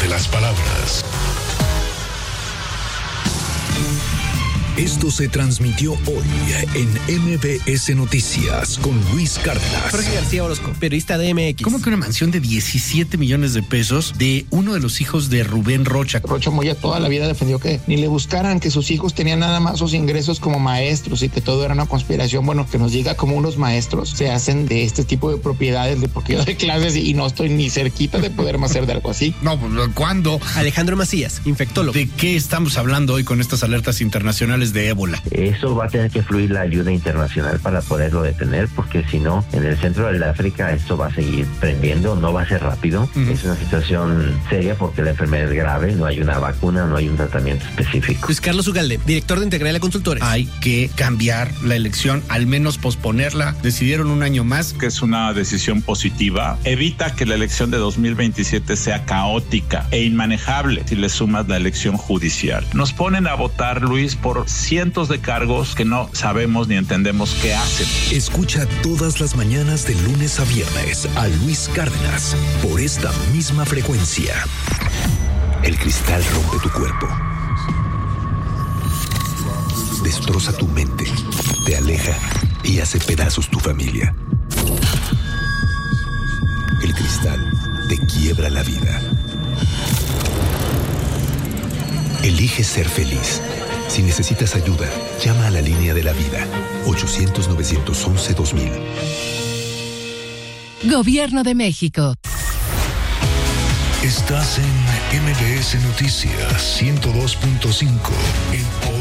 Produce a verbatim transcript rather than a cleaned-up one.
de las palabras. Esto se transmitió hoy en M B S Noticias con Luis Cárdenas. Jorge García Orozco, periodista de M X. ¿Cómo que una mansión de diecisiete millones de pesos de uno de los hijos de Rubén Rocha? Rocha Moya toda la vida defendió que ni le buscaran, que sus hijos tenían nada más sus ingresos como maestros y que todo era una conspiración. Bueno, que nos diga cómo unos maestros se hacen de este tipo de propiedades, de porque yo doy clases y no estoy ni cerquita de poderme hacer de algo así. No, ¿cuándo? Alejandro Macías, infectólogo. ¿De qué estamos hablando hoy con estas alertas internacionales de ébola? Eso va a tener que fluir la ayuda internacional para poderlo detener, porque si no, en el centro del África esto va a seguir prendiendo, no va a ser rápido. Uh-huh. Es una situación seria porque la enfermedad es grave, no hay una vacuna, no hay un tratamiento específico. Luis Carlos Ugalde, director de Integrale Consultores. Hay que cambiar la elección, al menos posponerla. Decidieron un año más. Que es una decisión positiva. Evita que la elección de dos mil veintisiete sea caótica e inmanejable si le sumas la elección judicial. Nos ponen a votar, Luis, por cientos de cargos que no sabemos ni entendemos qué hacen. Escucha todas las mañanas de lunes a viernes a Luis Cárdenas por esta misma frecuencia. El cristal rompe tu cuerpo, destroza tu mente, te aleja y hace pedazos tu familia. El cristal te quiebra la vida. Elige ser feliz. Si necesitas ayuda, llama a la línea de la vida, ochocientos, novecientos once, dos mil. Gobierno de México. Estás en M B S Noticias ciento dos punto cinco, el